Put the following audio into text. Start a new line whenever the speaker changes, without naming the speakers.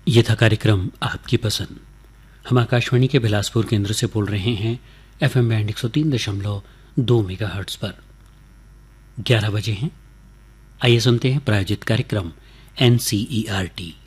ये था कार्यक्रम आपकी पसंद। हम आकाशवाणी के बिलासपुर केंद्र से बोल रहे हैं FM बैंड 103.2 मेगाहर्ट्ज पर। 11 बजे हैं। आइए सुनते हैं प्रायोजित कार्यक्रम NCERT।